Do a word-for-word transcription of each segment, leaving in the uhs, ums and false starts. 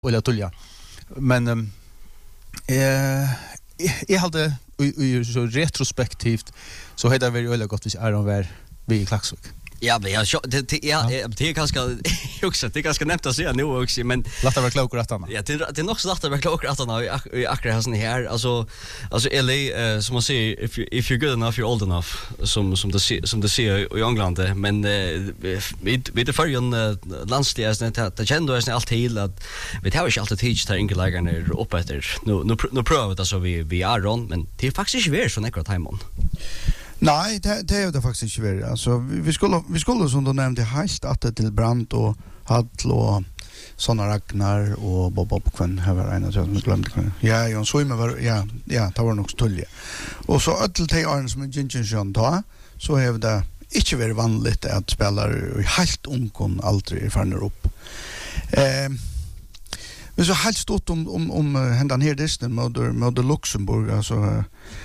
eller tulja. Men um, eh jag hade så retrospektivt så hade det varit gott hvis Aaron var vi i Klaksvik. Ja, men jag det det ja, det är ganska också det är ganska nämnt att säga nu också men låta vara klokare att han. Ja, det det är nog så att det var klokare att han i akkurat sån här alltså alltså L A uh, som man säger if you if you're good enough you're old enough som som det som det ser i England men uh, vi vi det förjon uh, landstigen att det kände oss allt till att vi har ju alltid teach där inga lägarna uppe efter nu nu nu prövar det så vi vi är on men det är faktiskt inte så nekrat hemon. Nej, det det är det faktiskt inte väl. Alltså vi, vi skulle vi skulle som du nämnde helt att det till Brand och Hall och såna Ragnar och Bob Bob Kvann har varit en av som glömde. Ja, Jon Swimmer var ja, ja, det var nog stulje. Och så öll te arn som Ginger John då, så har det inte varit vanligt att spelare helt ungkon aldrig förner upp. Eh men så helt stort om om om händan här distan mot mot Luxemburg alltså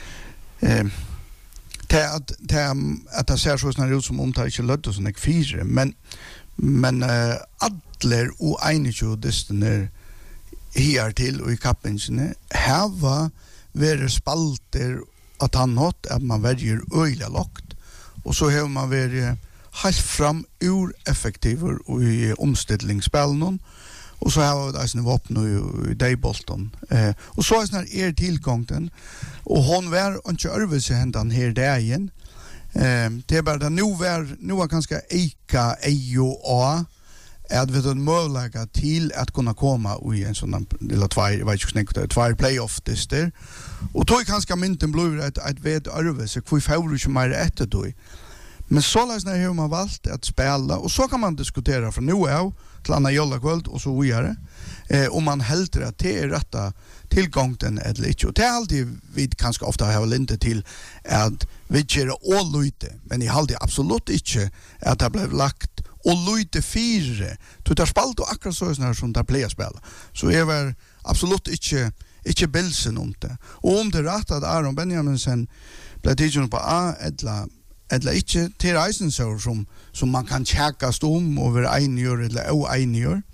eh det att det att det ser så snarare ut som om det inte lödde som ek fyra men men uh, adler och einige distan här till och i kappingen hava ver spalter att han hot att man väljer öliga lockt och så har man ver helt fram ur effektiver och i omställningsspelen och så har vi alltså vapen och i Daybolton eh och så är snart är tillgången och hon var inte örvelse händan här där igen eh det är bara nu var nu var ganska eka ejo a att vi den möjliga till att kunna komma i en sån lilla två vet jag snäckt två playoff det där och tog ganska mynten blue att att vet örvelse hur får du mer efter då men så läs när hur man valt att spela och så kan man diskutera från nu av till andra jolla kväll och så vidare eh om man helt att det är rätta tillgången eller inte och det är alltid vi kanske ofta har inte till att vi gör all lite men i halde absolut inte att det blev lagt och lite fyra så det spalt och akkurat så när som där player spela så är väl absolut inte inte bilsen om det och om det rätt att Aaron Benjaminsen blev tidigare på A eller eller inte till reisen så som som man kan checka stom över en år eller o en år.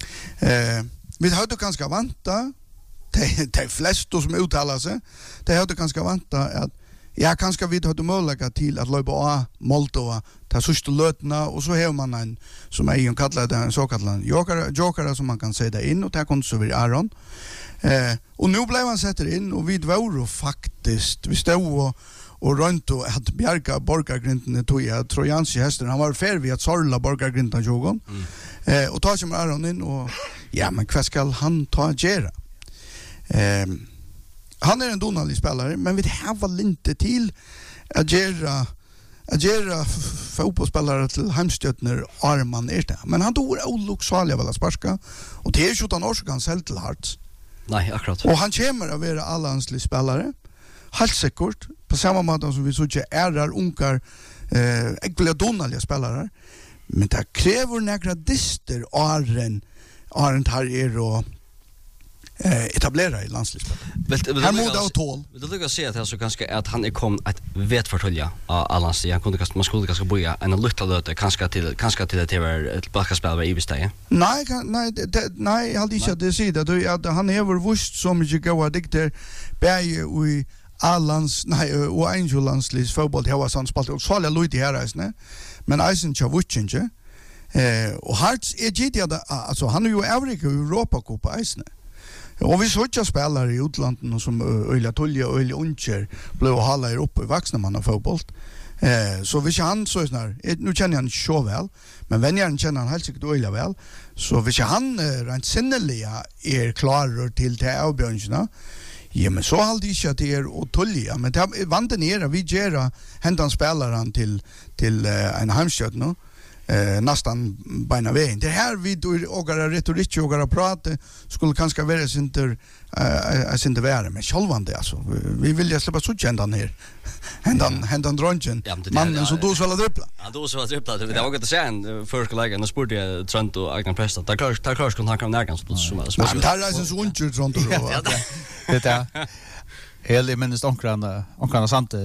Eh vi hade ganska vanta de de flesta som uttalar sig. De hade ganska vanta att ja kanske vi hade möjlighet till att löpa A Moldova ta sista lötna och så har man en som är en kallad en så kallad joker joker som man kan sätta in och ta kon så vid Aaron. Eh och nu blev han sätter in och vi var faktiskt vi stod och och runt och att bjärka borgargrinten tog jag trojansk hästen han var färdig att sorla borgargrinten jogon mm. eh och tar som Aaron in och ja men vad ska han ta gera eh han är en dålig spelare men vi har väl inte till att gera att gera fotbollsspelare till hemstötner arman är det men han tog oluxalia väl att sparka och det är ju utan orsaken själv till Hearts nej akkurat och han kommer att vara allanslig spelare helt säkert på samma måte som vi såg ärar unkar eh äckliga dåliga spelare men det kräver några dister Aaron Aaron tar er och eh etablera i landslaget. Här mode och tål. Vill du säga att så ganska att han är kom att vet förtälja alla så jag kunde kanske man skulle ganska boja en lilla löte kanske till kanske till det var ett basketspel var i besteg. Nej nej nej jag hade inte det sida då att han är väl vust så mycket goda dikter bäge i Alans nej och Angelandslis fotboll det var sån spalt och så alla lite här är men Eisen Chavutchinge eh och Hearts är G T alltså han är ju Afrika Europa Cup Eisen. Och vi såg ju spelare i utlandet som Ölia Tolja och Ölia Uncher blev hålla i uppe i vuxna man av fotboll. Eh så vi han så snar nu känner han så väl men vem jag känner han helt säkert Ölia väl så vi han rent sinneliga är klar till till avbjörnarna. Ja men så hade inte att det är och Tolja men det vant ner vi gera händan spelaren till till uh, en hemstad nu eh nästan bena vägen det här vi då och retorik och prata skulle kanske vara inte eh inte vara men självande alltså vi vill ju släppa så kändan här händan händan dronchen mannen så då skulle dribbla ja då så var dribbla det var gott att säga en första lägen och spurte jag Trent och Agnar Presta där klart där klart kan han kan närgans på som men där är så ont ju Trent och det där Eller minst onkrarna, onkrarna sant.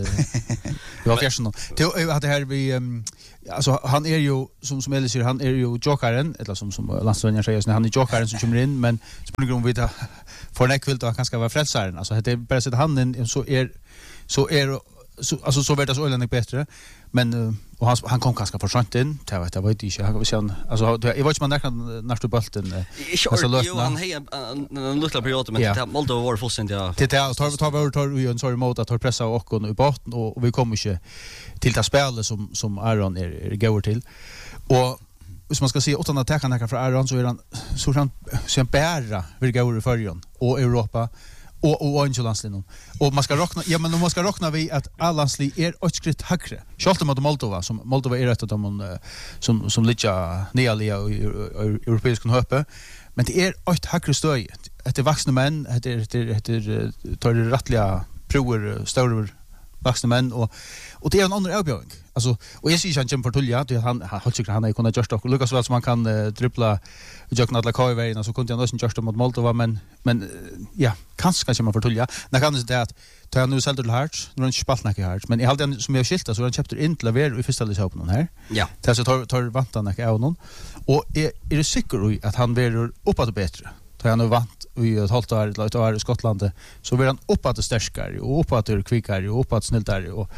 Jag har fjärsen. Till att det här vi um, alltså han är ju som som Elis säger, han är ju jokaren eller som som landstränaren säger så han är jokaren som kommer in men spelar om vi tar för en kvilt och han ska vara frälsaren. Alltså det är bara så att han in så är så är så alltså så vart det så öland bättre men uh, och han han kom ganska för sent in jag vet jag vet inte jag vill säga alltså jag vet inte man där nästa bulten alltså jo han har en liten period men det måste vara fullständigt ja det tar tar tar vi tar vi en sorry mode att pressa och och i botten och vi kommer inte till det spelet som som Aaron är, är går till och hvis man ska se åtta attackerna från Aaron så är han så han så bära vill gå i förjon och Europa och och Angelandslinjen. Och man ska räkna ja men man ska räkna vi att Allandsli är ett skritt högre. Schalt mot Moldova som Moldova är ett av de som som ligger nere i europeiska höppe. Men det är ett högre stöd. Det är vuxna män, det är det är tar det rättliga prover stora vuxna män och och det är en annan avbjörning. Alltså och jag säger inte för tulja att han har tycker han har kunnat göra och Lucas väl som man kan uh, dribbla jag kan alla kvar så kunde han också göra mot Moldova men men uh, ja kanske kanske man för tulja när kan det att ta nu själv till Hearts nu är inte spalt näka Hearts men i hade som jag skilta så han köpte in till ver i första lite på någon här ja det så tar tar vantan näka av någon och är är det säker att han blir uppåt bättre tar han nu vant i ett halvt år eller ett år i Skottland så blir han uppåt starkare och uppåt kvickare och uppåt snällare och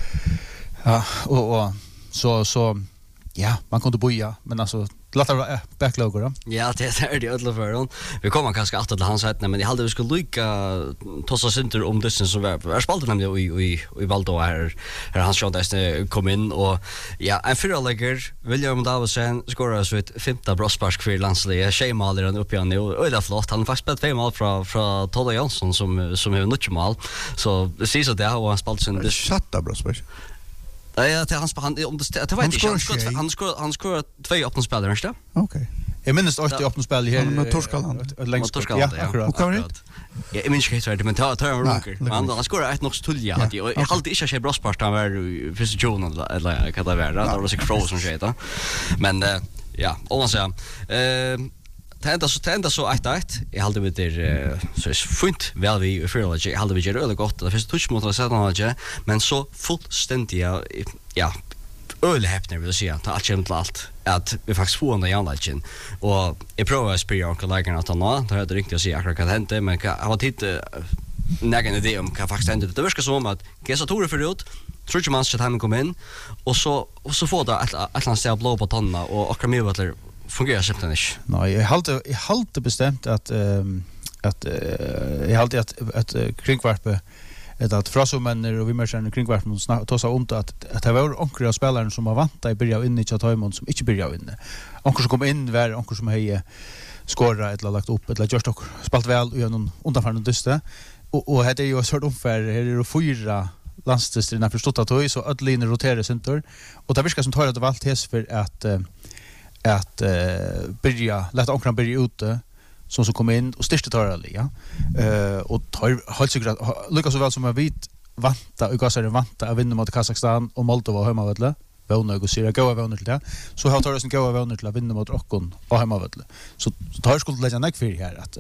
ja och, och så så ja man kunde boja men alltså låta äh, backlogger då. Ja, det är det ödla för hon. Vi kommer kanske att till hans sätt men jag hade vi skulle lycka tossa center om det som var. Jag spaltade nämligen i i i Valdo här här han såg att kom in och ja, en förlägger William Davison skorar så ett femte brospark för landsliga. Schemal är uppe igen nu. Och det är flott. Han har faktiskt spelat fem mål från från Todd Jansson som som har nutch mål. Så det ser så där och han spalt sin det satta brospark. Ja, det han han om det det var inte han skor han skor han skor två öppna spelare inte? Okej. Jag minns åtta öppna spel här med Torskaland. Längst ja. Akkurat. Ja, jag minns inte men ta ta en runker. Han han skor ett nog tulja att jag har alltid inte sett brosspart han var första jonen eller vad det var. Det var så frozen shit då. Men ja, om man säger eh Tenta så tenta så ett ett. Jag hade med det så fint väl vi för jag hade vi gjort det gott. Det första touch mot att sätta men så fullständigt ja öl häpnar vill säga ta allt allt att vi faktiskt får den järnlagen och jag provar att spela och lägga något annat. Det hade riktigt att säga akkurat vad hände men jag har titt nägen idé om vad faktiskt hände. Det verkar som att Gesatorer för ut tror jag man ska ta kom in och så och så får det ett ett land ställa blå på tanna och akkurat med vad fungerar simpelthen inte. Nej, jag håller jag håller bestämt att um, att uh, jag håller att att uh, kringvarpe ett att frasomänner och vi mer känner kringvarpe och ta sig om att att det var onkra spelare som har vantat i början in i Chatham som inte börjar inne. Onkra som kom in var onkra som har skåra eller lagt upp eller just och spalt väl i någon undanfallande dyste och och det är ju så ungefär här är det fyra landstistrarna förstått att höj så att linjer roterar center och det verkar som tar det valt hes för att uh, att uh, börja låta onkran börja ute som så kom in och största tar det ja eh och tar halt sig Lucas så väl som jag vet vanta och gasar vanta att vinna mot Kazakstan och Moldova hemma väl våna och se gå över till det så har tar det sen gå över till att vinna mot Rockon och hemma väl så tar skulle lägga näck för här att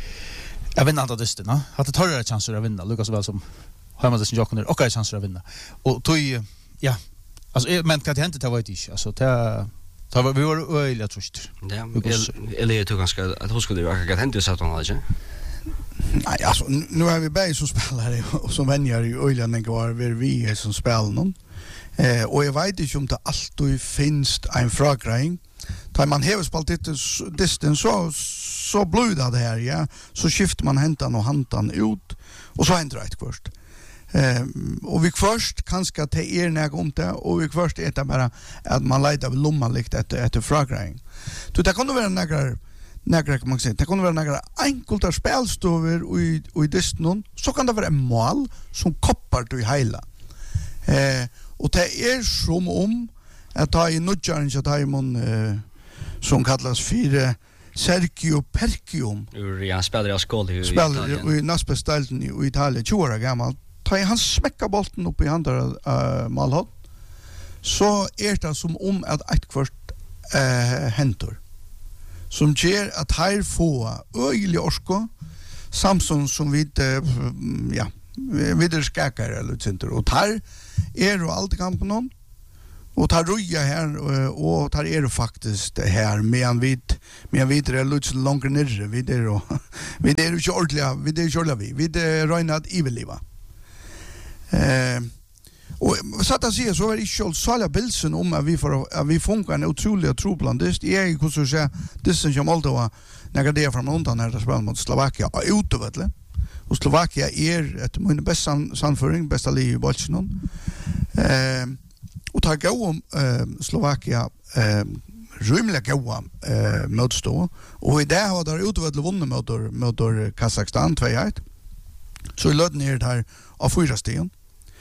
jag vinner inte det då att det tar det chanser att vinna Lucas så väl som hemma det sen Rockon och har chanser att vinna och tog ja alltså men kan det hända det var inte alltså det Så vi var öliga trust. Ja, eller jag tror ganska att hon skulle vara att hända så att hon hade. Nej, alltså nu har vi bäj som spelare och som vänjer i öliga när går vi vi som spelar någon. Eh och jag vet inte om det alltid finns en fragreing. Tar man häver spalt lite distance så så blöda det här ja. Så skiftar man häntan och hantan ut och så ändrar ett först. Eh och vi först kanske ta er när om det och vi först är det bara att man letar lomman likt efter efter fragreing. Så det kan då vara några några kan man säga det kan vara några enkla spelstover och i och i distan så kan det vara en mål som koppar till hela. Eh och det är som om att ta i nudgaren så tar man eh som kallas för Sergio Percium. Ur ja spelar jag skål i Italien. I Naspestalten i Italien tjugo år gammal. Ta han smäcka bollen upp i andra uh, målhåll så är det som om att ett kvart uh, händer som ger att här få öjlig orsko Samson som vi uh, ja vidare skakar eller center och tar är och allt kampen någon och tar roja här och tar är faktiskt här med vid med vidare lite längre ner vidare och vi är ju ordliga vi är ju ordliga vi vi är rönat eveliva eh och så att säga så är det ju så bilden om att vi får att vi funkar en otroligt troblandist är ju hur så säga det som Moldova när det är från undan när det spelar mot Slovakien utöver och Slovakien är ett min bästa samföring bästa liv i Balkan eh och ta gå om eh Slovakien eh rymliga goa eh motstå och i det har det utöver vunnit mot mot Kazakstan två ett så löd ner där av fyra stegen.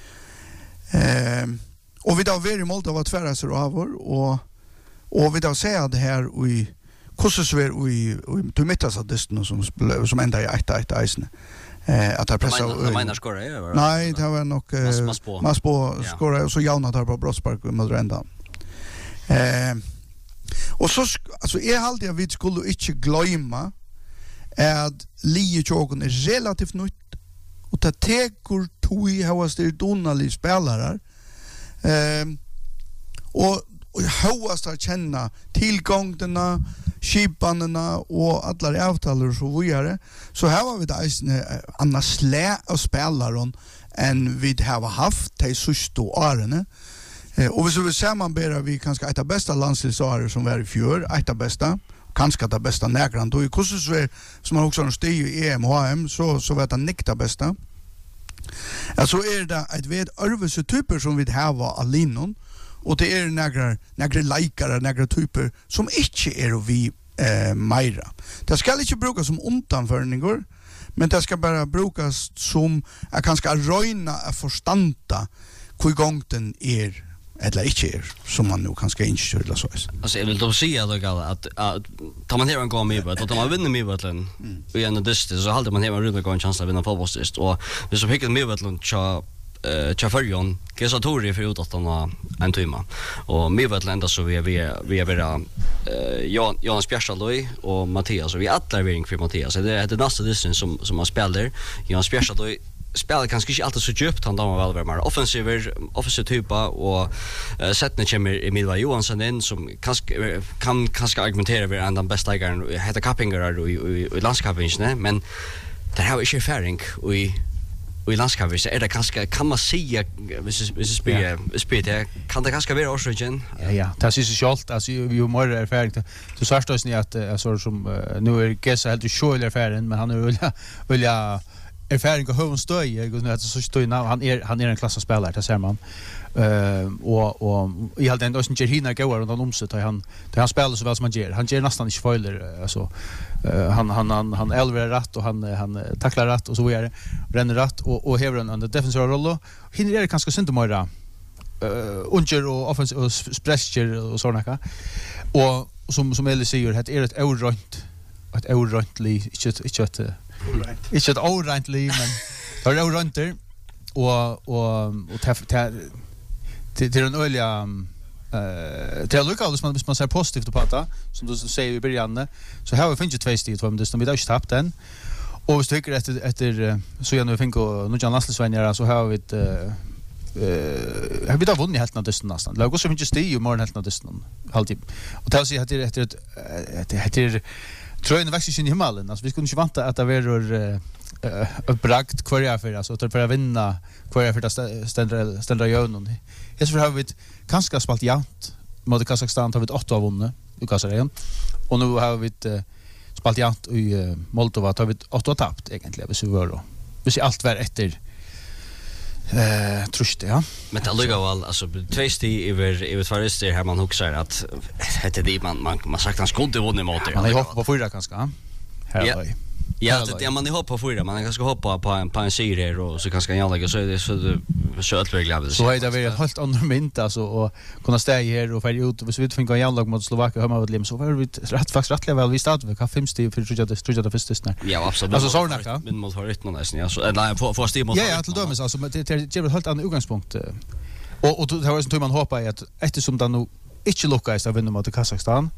Eh, och vi då var i Moldova tvära sig över och och vi då säger det här i Kosovo och i till mittas av distan som som ända i ett ett isen. Eh att det pressa de menar skora är. Nej, det var nog mas på skora och så jauna där på Brottspark med rända. Eh och så alltså är halt jag vid skulle inte glömma att Lie Jogon är relativt nytt och ta tekur tui hava styr donali spelare ehm och och hauast att känna tillgångarna skipanarna och alla avtaler så vidare så här har vi det andra slä och spelare än vi har haft till sista åren eh och så vi ser man bara vi kanske ett av bästa landslagsåret som var i fjör ett av bästa kanske det bästa nägrant och i Kosovo som har också en steg i E M H M så så vet han nikta bästa. Alltså är det ett vet örvelse typer som vi har var alinon och det är några några likare några typer som inte är vi eh Maira. Det ska inte brukas som undanförningar men det ska bara brukas som jag kanske röjna att förstanta hur gången är eller inte är som man nu kanske inte skulle så. Alltså jag vill då säga att att tar man här en gång med då tar man vinner med vattlen och en distans så håller man här en runda gång chans att vinna fotbollsist och vi så pickar med vattlen cha eh cha förjon Kesatori för ut att han en timme och med vattlen ända så vi vi vi är vara eh Jan Jan Spjärsaloi och Mattias och vi alla är för Mattias det är det nästa distans som som man spelar Jan Spjärsaloi spelar kanske inte alltid så djupt han damer väl vara offensiv offensiv typa och uh, sättna kommer Emil Johansson in som kanske kan kanske argumentera över en den bästa ägaren heter Kappingar i i landskapsvinsten men det har inte erfaring och i och i landskapet så är det kanske kan man säga hvis hvis spela spela kan det kanske vara orsaken ja ja det är så självt alltså ju mer erfaring så svarst oss ni att så som nu är Gessa helt själv erfaring men han är väl väl ja erfaring och hon står jag går nu att så står nu han är han är en klasspelare det ser man eh och och i allt ändå inte hinna gå runt om så tar han det han spelar så väl som han ger han ger nästan inte foiler alltså han han han han elver rätt och han han tacklar rätt och så vidare ränner rätt och och häver en under defensiva roll hinner det kanske synd mer eh under och offensiv och pressure och såna där och som som Ellie säger det är ett orent ett orentligt inte inte ett Ikke et orent liv, men det er orenter, og, og, og til, til en øyelig, uh, til å lukke av hvis man, hvis man ser positivt på det, som du sier i begynnelsen, så har vi finnet två stig i tvåmdisten, vi har ikke tapt den, og hvis du tykker etter, etter så gjerne vi finner noen landslisvenner, så har vi uh, uh, vi har vunnet helten av dysten nesten. Det er også finnet stig i morgen helten av dysten, alltid. Og til å si etter, etter, etter, etter tröjen växer in i himmelen alltså vi skulle inte vanta att det var eh uppbragt kvar för alltså att för att vinna kvar för att ständra ständra jön och så har vi kanske spalt jämnt mot Kazakstan har vi åtta av vunnit i Kazakstan och nu har vi spalt jämnt i Moldova har vi åtta tappat egentligen så var då vi ser allt var efter eh trust ja men det luggar väl alltså två steg över över tvärster här man huxar att heter det man man man sagt han skulle vinna mot det man har hoppat på fyra kanske här ja ja det är man hoppa på fyra man kanske hoppa på en på en serie och så kanske jag lägga så det så så att vi glad så är det väl helt andra mint alltså och kunna stå här och färja ut och så vi fick en jävla mot Slovakien hemma vid Lim så var vi rätt faktiskt rätt väl vi startade vi har fem steg för tror jag det tror jag det första snä ja absolut alltså så näka men mot har inte nästan ja så nej för för steg mot ja ja till dömes alltså det det är helt annan utgångspunkt och och det var så man hoppas att eftersom det nu inte lyckas att vinna mot Kazakstan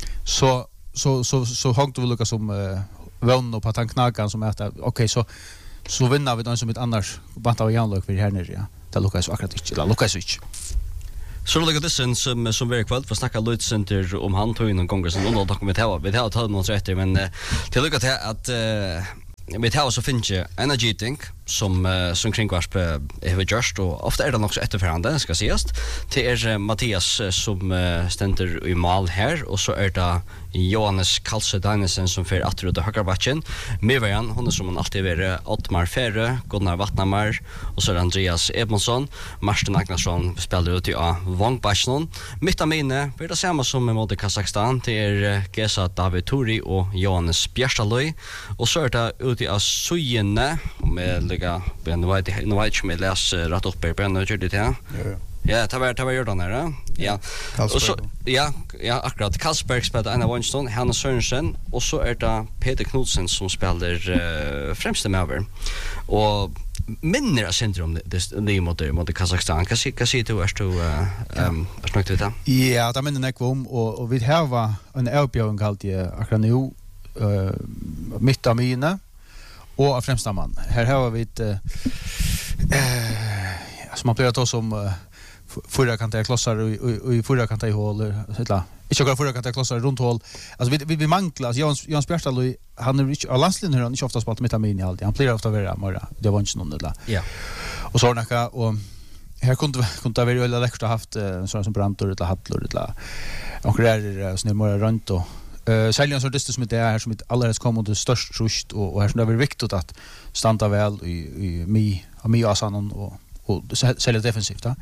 så så så så hangt vi lucka som vänner på tanken som att okej så så vinner vi de som ett annars bant av Janløk för här nere, ja. Det lukkar så akkurat inte, eller lukkar så inte. Så det ligger det som som very kväll för snacka lite center om han tog in en gånger som någon dokumenterar. Vi har tagit någon så efter men till lycka till att vi tar så finns ju energy think som uh, som kringvarsp är just och ofta är det också efterförande ska sägas till er Mattias som uh, ständer i mål här och så är det Johannes Kalse Dynesen som för att röda högra backen Miriam hon är som man alltid är Ottmar Ferre Gunnar Vattnamar och så är det Andreas Edmondsson Martin Agnarsson spelar ut i A Vångbacken mitt av mina blir det samma som mot Kazakstan till er Gesa David Tori och Johannes Bjärstalöj och så är det ut i A Sujene med ja, ben vet nu vet jag med läs rätt upp på ben och det här. Ja. Ja, det var det var gjort där. Ja. Och så ja, ja, akkurat Karlsberg spelar en av Winston, Hanna Sørensen och så är det Peter Knudsen som spelar uh, främste med och minner av centrum det det mot mot Kazakstan. Kan se kan se du är du ehm är snackat det. Ja, det minner jag om och och vi här var en erbjudning alltid akkurat nu eh mitt av mina och av främsta man. Här har vi ett eh som man blir då som uh, förra kanter klossar och i förra kanter hål sådär. Inte bara förra kanter klossar runt hål. Alltså vi vi manglar Jan Jan Bjärstalöj han är inte av landslinjen han inte ofta spelat med Tamin i alltid. Han blir ofta vara mer. Det var inte någon där. Ja. Och så näka och här kunde kunde vara väldigt läckert att haft sådana som Brantor eller Hattlor eller och det är snö mer runt och Uh, Säljan så det som det är här som ett alldeles kommer till störst trust och, och här som det är viktigt att stanna väl i i mi och mi asan och och sälja defensivt då.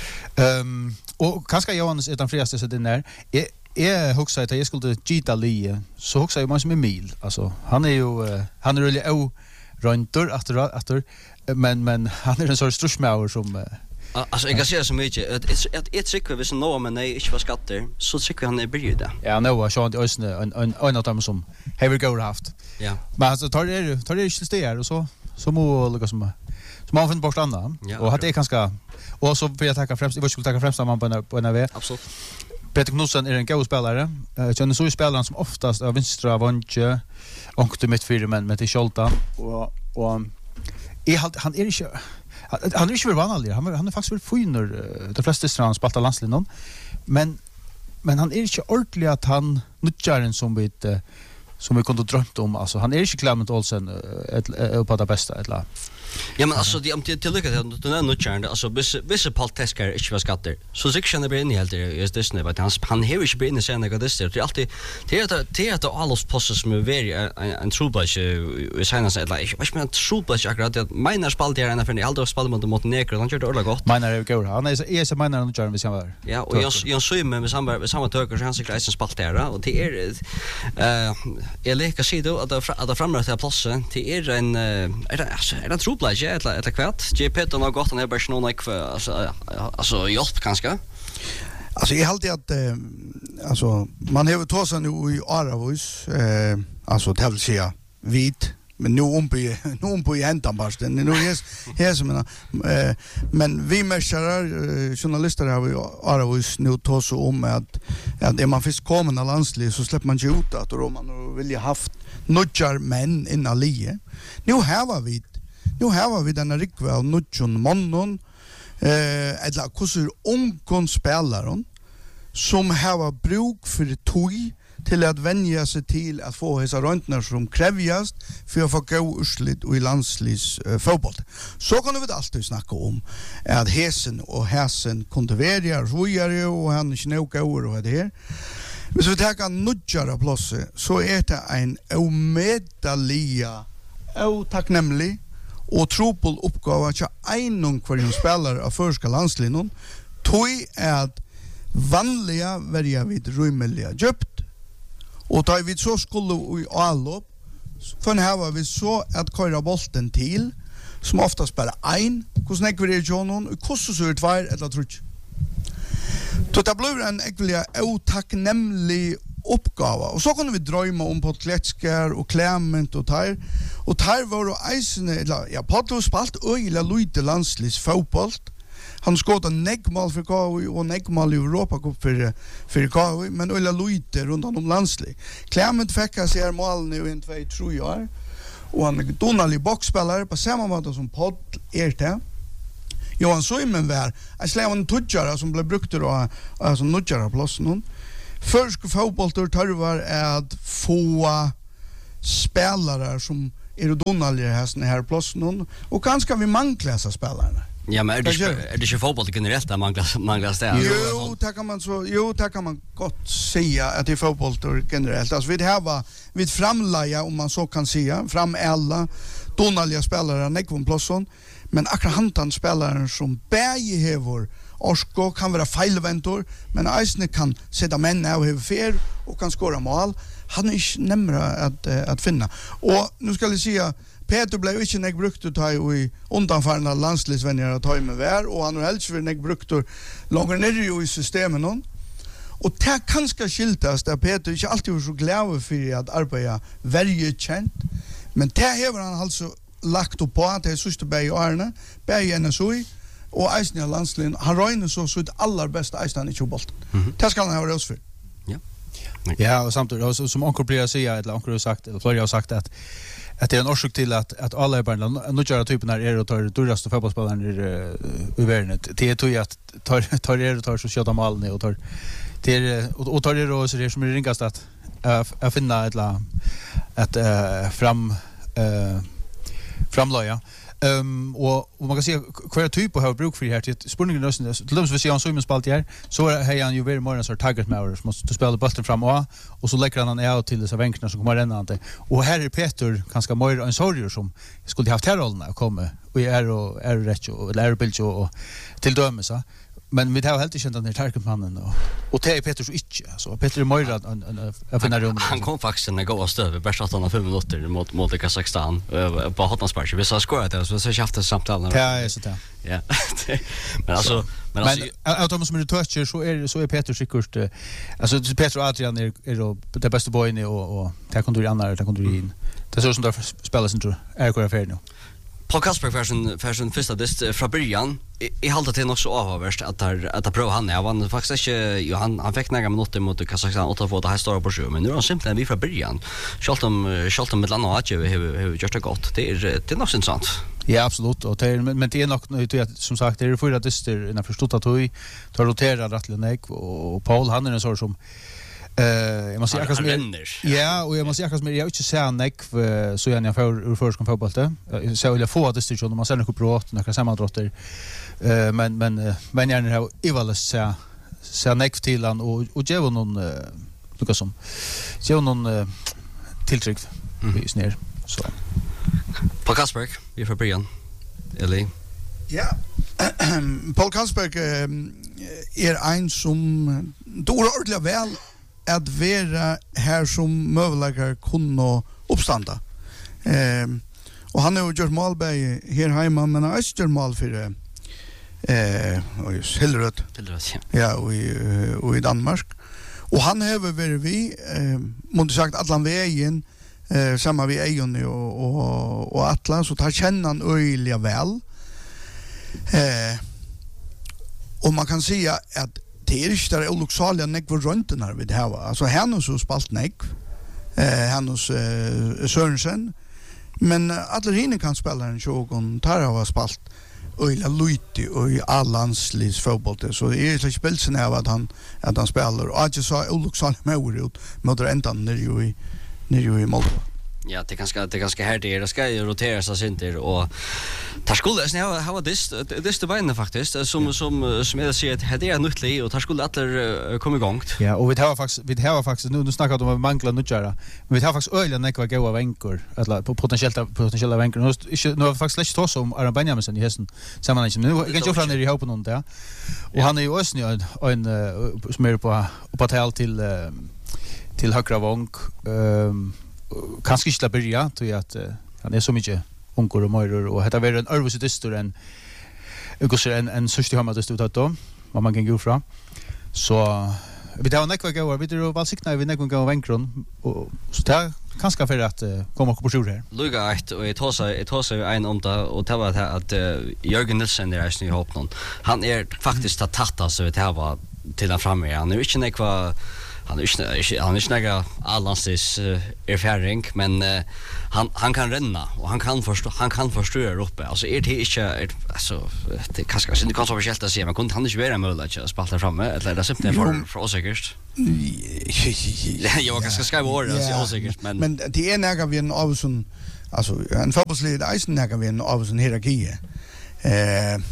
Ehm um, och kanske Johannes är den friaste så den där är är huxa att jag skulle gita Lie så huxa ju man som Emil alltså han är ju uh, han är really o runter efter efter men men han är en sorts struschmauer som uh, alltså jag kan säga så mycket att ett ett cykel visst nå men nej inte var skatter så cykel han är bryda. Ja, no, jag såg inte en en en av dem som have go haft. Ja. Men alltså tar det tar det inte steg och så så må lukka som som man finner bort andra och hade kanske och så vill jag tacka främst jag skulle tacka främst man på en på en V. Absolut. Peter Knudsen är en god spelare. Jag känner så spelaren som oftast av vänstra vänster och till mitt fyra men med till Scholta och och är han är inte han är inte vanlig. Han han är faktiskt väl finner de flesta strand spalta landslinjen. Men men han är inte ordentlig att han nutjar en som vet som vi kunde drömt om alltså han är inte Clement Olsen ett på det bästa eller. Ja men alltså det om till till lycka det är nutjar alltså vissa vissa palteskar inte var skatter. Så så kan det bli in helt är det snä vad han han har inte been sen något det är alltid det är det är alls process med very en trubbage i China så like vad men trubbage akkurat det mina spalt är en för ni aldrig spalt mot mot Negro han gör det ordentligt gott. Mina är går han är är så mina nutjar vi ser där. Ja och jag jag så med samma med samma töker så han sig gleisen spalt där och det är eh jag lägger sig då att att framröra till platsen det är en är det alltså är det Blaj eller eller kvart. J P har gått ner bara någon like alltså alltså hjälp kanske. Alltså jag håller att eh, alltså man har tagit nu i Aravus eh alltså det vill säga vit men nu om på nu om på ändan bara den nu är här som eh men vi mästar eh, journalister har vi Aravus nu tar så om att att är man fisk kommer när landslig så släpper man ju ut att då man vill ju haft nutjar män in allie. Nu har vi Nu har vi denna rikve av nutjon mannen eh, eller kusser ungkon spelaren som har bruk för tog till att vänja sig till att få hesa röntner som krävjas för att få gå urslit och i landslis uh, fotboll. Så kan vi alltid snacka om att hesen och häsen kunde välja rojare och han inte nog går och det här. Hvis vi tar nutjara plåse så är det en omedaliga otacknämlig og trupel uppgåva till en kvar som spelar av förska landslinjen tog är att vanliga värja vid rymeliga djupt och tar vi så skulle i allop för här var vi så att köra bollen till som ofta spelar en hur snäcker det John och hur så ut var eller tror då det blir en äckliga otacknämlig uppgåva och så kunde vi drömma om på Kletskär och Clement och där och där var det eisene eller ja Pato spalt öjla lite landslis fotboll han skotade neggmål för K V och neggmål i Europa cup för för K V men öjla lite runt om landslig Clement fick sig mål nu i två tre år och han är donalig boxspelare på samma måte som Paul är det. Johan Soimen var en slävan tudjare som blev brukt då alltså nudjare plats någon. Först fotboll då tarvar att få spelare som är donaliga här här plats någon och kanske vi manglar så spelarna. Ja, men är det är det ju fotboll generellt där manglas manglas det. Jo, det kan man så jo, det kan man gott säga att det är fotboll då generellt. Alltså vi har va vi framlägga om man så kan säga fram alla donaliga spelare nekvon plasson, men akkurat hantan spelaren som bäge hevor orsko kan vara feilventor, men eisne kan sätta män av hevor fer och kan skåra mål. Han är inte nämra att att finna. Och nu ska jag säga Peter blev inte nek brukt att ta i undanfarna landslisvänner att ta med vär och han har helst för nek brukt långt ner i systemet någon. Och det kanske skiltas där Peter inte alltid var så glad för att arbeta väldigt känt. Men det har han alltså lagt upp på att det är sista bäj och Arne, bäj N S O och Eisner landslin. Han röjner så så det allra bästa Eisner i tjobolten. Det ska han ha rås för. Ja. Ja, och samtidigt som onkel blir säga eller onkel har sagt eller Florida har sagt att att det är en orsak till att att alla är bara nu gör typen här är att ta det dyraste fotbollsspelaren i världen. Det är ju att tar tar det och tar så skjuta mål och tar det och tar det och så det som är ringast att att finna ett la att fram eh framlöja. Ehm och man kan se kvar typ av bruk för här till spurningen lösningen. Till döms vi ser han så mycket spalt här så har han ju väldigt många så target man måste spela bollen fram och och så lägger han out till dessa vänkarna som kommer rennande. Och här är Peter ganska mer en sorger som skulle haft här rollen att komma och är och är rätt och lära bild och till dömes så. Men vi har helt inte känt den här targetmannen och och det är Peter så inte alltså Peter är mer en en finna rum. Han kom faktiskt en gå stöv bara att han har fem minuter mot mot Kazakstan på Hotnarspark. Vi sa skorat det så så har haft ett samtal. Ja, är så där. Ja. Men alltså men alltså att de som är toucher så är så är Peter säkert alltså Peter och Adrian är är då det bästa boyen och och där kan du andra där kan du in. Det är så som där spelar sin tror är kvar för nu. Paul Kasper version version första dist från början i halta till också avvärst att där att prova han jag vann faktiskt inte ju han han fick några minuter mot Kazakstan åtta få det här står på sjö men nu är han simpelt vi från början skalt om skalt om med landa att ju har gjort det gott det är det är nog intressant. Ja absolut och det men det är nog som sagt det är för att det är när förstått att vi tar rotera rättligt och Paul han är en sån som eh jag måste säga att ja och jag måste säga att jag inte ser neck så jag när för ur förskon fotboll det så vill jag få det styrt om man ser något brott några sammandratter eh men men men jag har Ivalas så så neck till han och och ge någon något som ge någon tilltryck i snär så Paul Kasper vi får börja eller ja Paul Kasper är en som då ordentligt väl att vara här som möjliga kunna uppstanda. Ehm och han har ju gjort målberg här hemma men han har inte gjort mål för eh och just Hillröd. Hillröd ja. Ja, och i och i Danmark. Och han har varit vi eh måste sagt allan vägen eh samma vi Ejon och och och Atlas så tar känna han öliga väl. Eh och man kan säga att det är inte där olycksaliga nekvar rönten här vid här. Alltså han har så spalt nekv. Eh, han hos eh, Sørensen. Men alla hinner kan spela en tjogon. Tar har spalt öjla lujti och i allandslis fotboll. Så det är inte spelsen av att han, att han spelar. Och att jag sa olycksaliga med ut mot ändan nere i, nere i Moldova. Ja, det är ganska det är ganska här det ska ju rotera sig inte och tar skulle sen ha ha det det det beina faktiskt som som som jag ser att det är nyttligt och tar skulle alla komma igång. Ja, och vi har faktiskt vi har faktiskt nu nu snackar de om mangla nutjara. Men vi har faktiskt öliga nekva goda vänkor eller potentiellt potentiella vänkor. Nu nu har faktiskt läst oss om Aron Benjamin i hästen samman nu kan ju från i hopen någon där. Och han är ju också en en som är på på tal till till högra vånk ehm kanske inte börja till att uh, han är så mycket onkor och möror och det har varit en örvusidistor en ugoser en en sjuttio hamar det stod då vad man kan gå fra så vi tar nekva gå vi det väl sikna vi nekva gå vänkron och så där kanske för att uh, komma på sjur här Luga ett och ett hosa ett hosa en om det och det var att uh, Jörgen Nilsson där i hopp någon han är faktiskt att tatta så det här var till han framme han är inte nekva han är inte han är inte några allansis erfaring men uh, han han kan renna och han kan förstå han kan förstå uppe alltså är det inte alltså det kanske inte kan så speciellt att se men kunde han inte vara möjligt att spela framme eller det simpelt för för oss säkert. Jag kanske ska vara det så säkert men men det är några vi en av sån alltså en fotbollsled isen några vi en av sån hierarki. Eh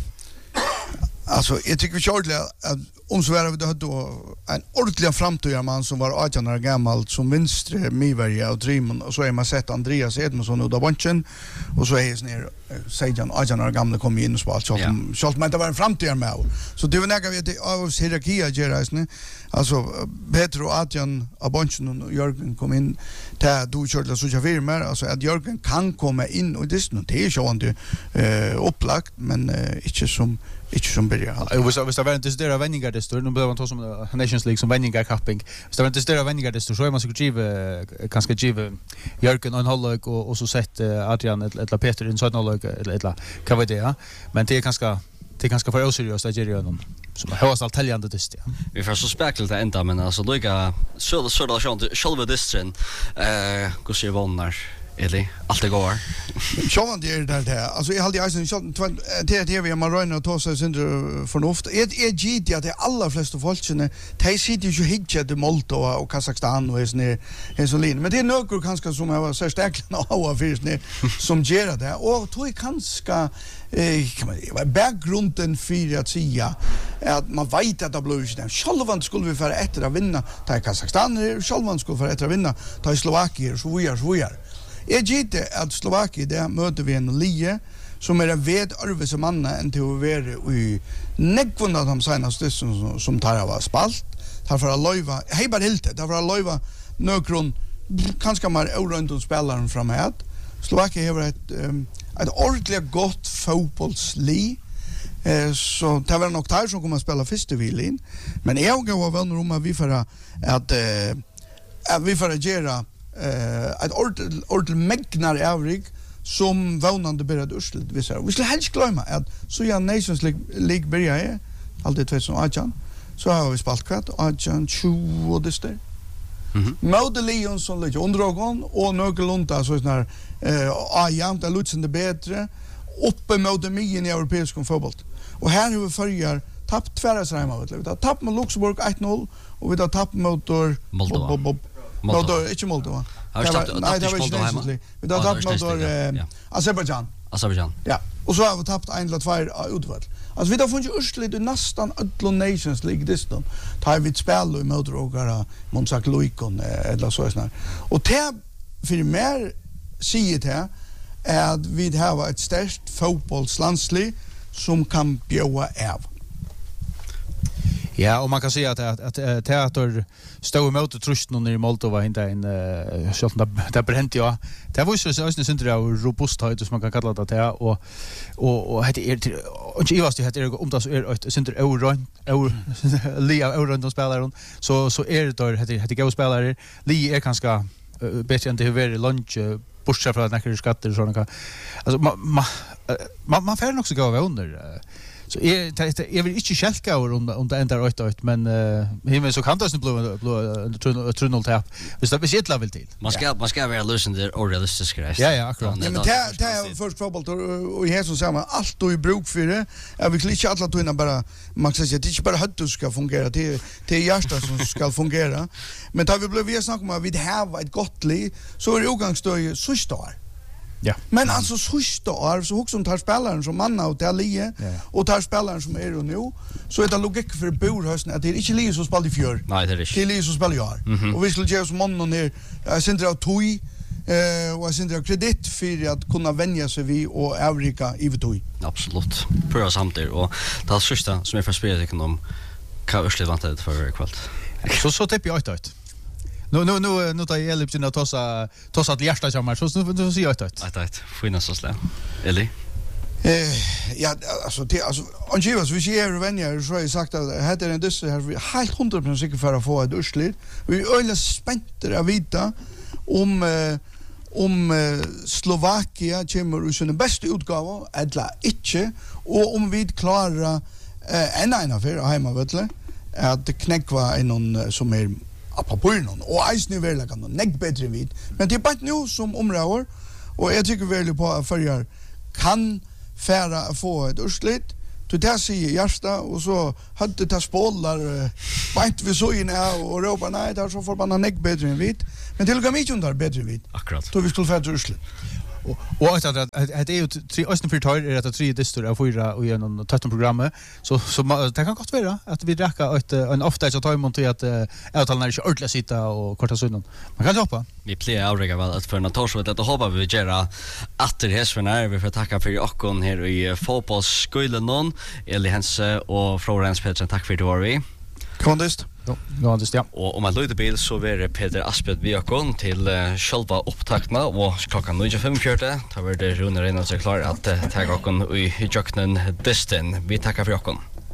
alltså jag tycker vi körde att om så var det då en ordentlig framtida man som var arton år gammal som vinstre Miverja och Dreamon och så är man sett Andreas Edmundsson och då bunchen och så är det ner Sejan arton år gamla kom in och spalt så så men det var en framtida med så det var några vi av hierarki geraisne alltså Petro arton av bunchen och Jörgen kom in där du körde så jag vill mer alltså att Jörgen kan komma in och det är det är ju inte eh upplagt men inte som inte som börjar. Jag visste visste väl inte det där vänningar det står nu behöver man ta som Nations League som vänningar capping. Så det inte det där vänningar det står så är man skulle giva kanske giva Jörgen en halvlek och och så sett Adrian eller Peter en sån halvlek eller eller kan vara det ja. Men det är ganska det är ganska för oseriöst att göra någon som hörs allt täljande det ja. Vi får så spekla det ända men alltså lika så så där sjön själva distrin eh hur ser vannar Eli, allt det går. Sjån det är där där. Alltså jag hade ju sån det det vi man rör och ta sig synd förnuft. Är är git att det alla flesta folkne de sitter ju hitcha de Moldova och Kazakstan och är ner är så lin. Men det är några kanske som har så starkt av för ner som gör det och tror kanske eh kan man bakgrunden för att säga att man vet att det blir ju den. Självan skulle vi för efter att vinna ta Kazakstan, självan skulle för efter att vinna ta Slovakien så vi är så vi är. Jag gittar att Slovakien där möter vi en lie som är en ved arvese manna än till att vara i nekvund av de senaste som, som tar av spalt. Tar för att löjva, hej bara helt tar för att löjva nökron kanske man är runt och spelaren framhärt. Slovakien har ett, um, ett ordentligt gott fotbollsli. Eh, så det var nog där som kommer att spela första vilin. Men jag går vänner om att vi får att, uh, att vi får att göra eh ett ordel ordel mägnar avrig som vånande beredd urslut vi säger vi skulle helst glömma att så ja Nations League League börjar alltid tjugoarton så har vi spalt kvart arton tjugo och det där. Mhm. Mode Leon som ligger under ögon och någorlunda så sån här eh ah jämnt är lutsande bättre uppe mot mig i europeisk fotboll. Och här har vi förjar tappat tvärasräma vet du. Vi har tappat mot Luxemburg ett noll och vi har tappat mot Moldova. Moldova, inte Moldova. Har du tappat Moldova hemma? Vi har tappat mot Azerbaijan. Azerbaijan. Ja, och så har vi tappat en eller två utval. Alltså vi har funnit urslit i nästan alla Nations League distan. Tar vi ett spel i Mödrogara, Monsak Loikon eller så sådär. Och det för mer säger det är att vi har ett starkt fotbollslandslig som kan bjöa av. Ja, och man kan säga att att, att teater stod emot trusten i Moldova inte en uh, själv där bränt jag. Det var ju så ösnen syndra och robusthet som man kan kalla det där och och och det är och jag måste heter om det så är ett syndra euro euro Lea euro de spelar så så är det då heter heter gå spelare Lea är ganska bättre än det hur lunch pusha för att näkra skatter och såna. Alltså man man man får också gå under så är det är väl inte skälka om om det ändrar åt åt men himmel så kan det inte bli bli trunnel tap. Visst det blir ett level till. Man ska man ska vara lösande och realistisk grej. Ja ja, akkurat. Men det det är först fotboll och i här så samma allt och i bruk för det. Jag vill inte alla då innan bara man ska säga det inte bara hade ska fungera det det är hjärta som ska fungera. Men tar vi blir vi snackar om att vi har ett gott liv så är utgångsstöd så står. Ja. Men alltså sista år så också som tar spelaren som manna och där lie och tar spelaren som är och nu så är det logik för borhösten att det är inte lie som spelar i fjör. Nej, det är inte. Det är lie som spelar i år. Och vi skulle ge oss mån och ner jag syns det av toj eh och jag syns det av kredit för att kunna vänja sig vi och Afrika i toj. Absolut. För samtidigt och det är sista som är för spelet om kan ursligt vänta det för kväll. Så så typ jag åt. Nu nu nu nu tar jag hjälp till att tossa tossa till hjärta som så nu så ser jag ut. Nej, det finns så slä. Eli. Eh ja alltså det alltså on Jivas vi ser Ravenia så har jag sagt att hade den det så här helt hundra procent säker för att få ett urslit. Vi är öle spänta att vita om om Slovakia kommer ur sin bästa utgåva eller inte och om vi klarar en en affär hemma vet du att det knäckva en någon som är av papiren og eisen i verlekan og negg bedre enn vid. Men det er bare nå som områder, og jeg tykker veldig på at førjar kan færa få et urslit, til det sier Gjersta, og så hadde det spålar beint vi så inn og råpa, nei, det er så forbanna negg bedre enn vid. Men til og med ikke under bedre enn vid. Akkurat. Så vi skulle færa til urslit. Och att att det är ju tre östen för tar är det tre distor av fyra och genom tretton programmet så så det kan gott vara att vi dräcka ett en ofta så tar man till att avtalen är inte ordentligt sitta och korta sunden. Man kan hoppa. Vi plejer avräga väl att för Natorsvet att hoppa vi göra åter häsvärna vi får tacka för Jackon här i fotbollsskolan någon Eli Hense och Florence Petsen tack för det var vi. Kondist. Ja, det ja. Og om man løyder bil så var det Peter Aspet Viakon til uh, sjølva opptakna og klokka nio femogfyrti da var det Rune Reinholdt seg klar at uh, ta Jackon i Jacknen Distin. Vi tackar for Jackon.